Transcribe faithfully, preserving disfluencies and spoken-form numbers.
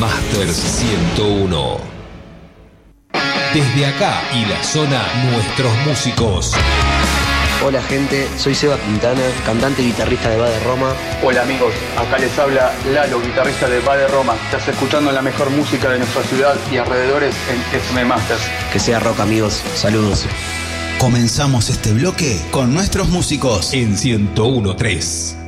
Masters ciento uno. Desde acá y la zona, nuestros músicos. Hola gente, soy Seba Quintana, cantante y guitarrista de Bade Roma. Hola amigos, acá les habla Lalo, guitarrista de Bade Roma. Estás escuchando la mejor música de nuestra ciudad y alrededores en F M Masters. Que sea rock amigos, saludos. Comenzamos este bloque con nuestros músicos en ciento uno punto tres.